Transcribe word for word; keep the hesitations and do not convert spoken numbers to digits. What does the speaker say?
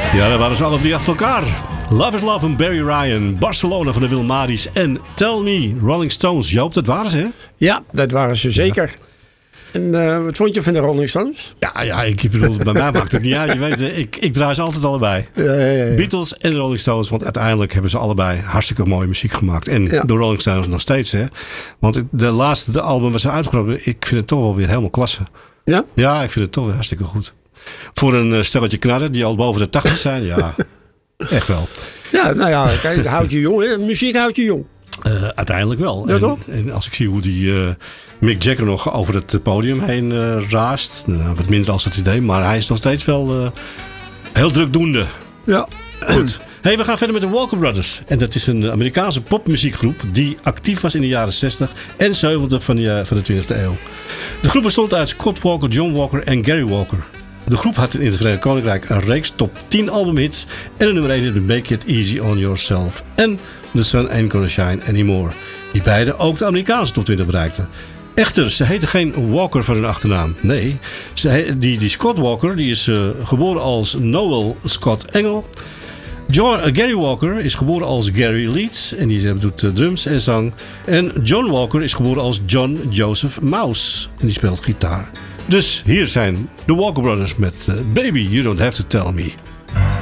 Ja, daar waren ze alle drie achter elkaar. Love is Love van Barry Ryan, Barcelona van de Wilmaris en Tell Me, Rolling Stones. Joop, dat waren ze, hè? Ja, dat waren ze zeker. Ja. En uh, wat vond je van de Rolling Stones? Ja, ja ik bedoel, bij mij maakt het niet uit. Je weet, ik, ik draai ze altijd allebei. Ja, ja, ja. Beatles en de Rolling Stones, want uiteindelijk hebben ze allebei hartstikke mooie muziek gemaakt. En ja. de Rolling Stones nog steeds, hè? Want de laatste de album waar ze uitgebracht, ik vind het toch wel weer helemaal klasse. Ja? Ja, ik vind het toch weer hartstikke goed. Voor een stelletje knarren die al boven de tachtig zijn, ja, echt wel. Ja, nou ja, kijk, houdt je jong, hè? Muziek houdt je jong. Uh, uiteindelijk wel. Ja, en, toch? En als ik zie hoe die uh, Mick Jagger nog over het podium heen uh, raast. Nou, wat minder als het idee. Maar hij is nog steeds wel uh, heel drukdoende. Ja. Goed. Hey, we gaan verder met de Walker Brothers. En dat is een Amerikaanse popmuziekgroep die actief was in de jaren zestig en zeventig van de, van de twintigste eeuw. De groep bestond uit Scott Walker, John Walker en Gary Walker. De groep had in het Verenigd Koninkrijk een reeks top tien albumhits en een nummer één, Make It Easy On Yourself en The Sun Ain't Gonna Shine Anymore, die beide ook de Amerikaanse top twintig bereikten. Echter, ze heten geen Walker voor hun achternaam. Nee, ze, die, die Scott Walker die is uh, geboren als Noel Scott Engel. John, uh, Gary Walker is geboren als Gary Leeds en die doet uh, drums en zang. En John Walker is geboren als John Joseph Mouse en die speelt gitaar. Dus hier zijn de Walker Brothers met uh, Baby, You Don't Have To Tell Me.